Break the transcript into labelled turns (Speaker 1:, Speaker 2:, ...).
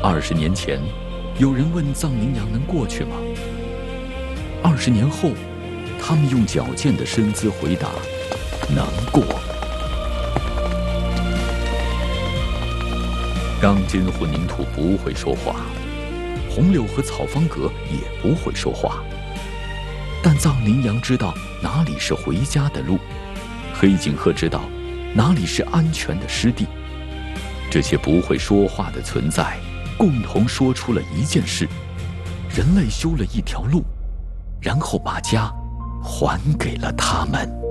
Speaker 1: 20年前，有人问藏羚羊能过去吗？20年后，他们用矫健的身姿回答：能过。钢筋混凝土不会说话，红柳和草方格也不会说话，但藏羚羊知道哪里是回家的路，黑颈鹤知道哪里是安全的湿地。这些不会说话的存在共同说出了一件事：人类修了一条路，然后把家还给了他们。